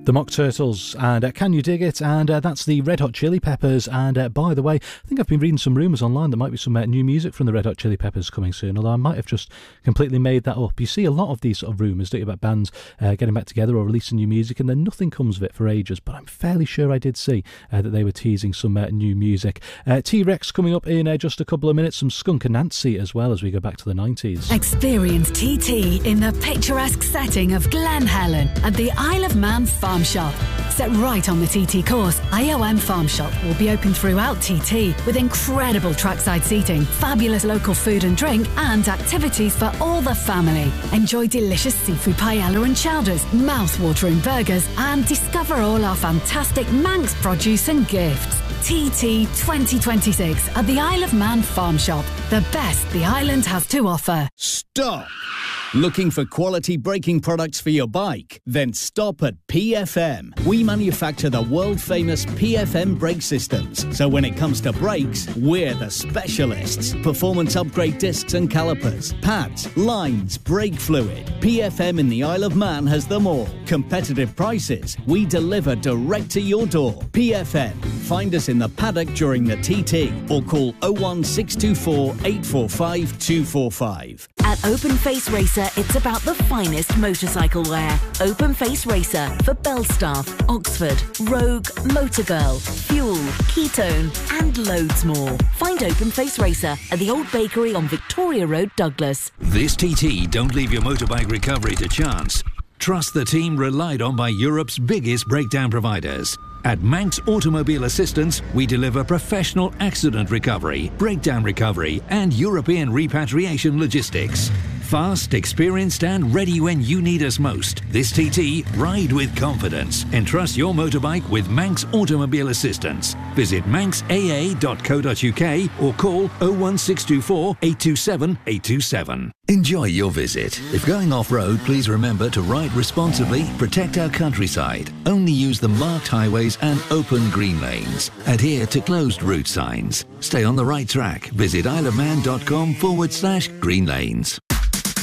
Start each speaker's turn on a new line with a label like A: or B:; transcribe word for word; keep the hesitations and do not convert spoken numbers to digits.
A: The Mock Turtles and uh, Can You Dig It? And uh, that's the Red Hot Chili Peppers. And uh, by the way, I think I've been reading some rumours online there might be some uh, new music from the Red Hot Chili Peppers coming soon, although I might have just completely made that up. You see a lot of these sort of rumours, don't you, about bands uh, getting back together or releasing new music, and then nothing comes of it for ages, but I'm fairly sure I did see uh, that they were teasing some uh, new music. Uh, T-Rex coming up in uh, just a couple of minutes, some Skunk Anansie as well as we go back to the nineties.
B: Experience T T in the picturesque setting of Glen Helen at the Isle of Man Farm Shop. Set right on the T T course, I O M Farm Shop will be open throughout T T with incredible trackside seating, fabulous local food and drink, and activities for all the family. Enjoy delicious seafood paella and chowders, mouth-watering burgers, and discover all our fantastic Manx produce and gifts. T T twenty twenty-six at the Isle of Man Farm Shop. The best the island has to offer.
C: Stop! Looking for quality braking products for your bike? Then stop at P F M. We manufacture the world-famous P F M brake systems. So when it comes to brakes, we're the specialists. Performance upgrade discs and calipers, pads, lines, brake fluid. P F M in the Isle of Man has them all. Competitive prices. We deliver direct to your door. P F M. Find us in the paddock during the T T or call oh one six two four, eight four five, two four five.
D: At Open Face Racer, it's about the finest motorcycle wear. Open Face Racer for Belstaff, Oxford, Rogue, Motorgirl, Fuel, Ketone, and loads more. Find Open Face Racer at the Old Bakery on Victoria Road, Douglas.
E: This T T don't leave your motorbike recovery to chance. Trust the team relied on by Europe's biggest breakdown providers. At Manx Automobile Assistance, we deliver professional accident recovery, breakdown recovery, and European repatriation logistics. Fast, experienced, and ready when you need us most. This T T, ride with confidence. Entrust your motorbike with Manx Automobile Assistance. Visit manx a a dot co dot u k or call oh one six two four, eight two seven, eight two seven. Enjoy your visit. If going off-road, please remember to ride responsibly, protect our countryside, only use the marked highways and open green lanes. Adhere to closed route signs. Stay on the right track. Visit isleofman dot com forward slash green lanes.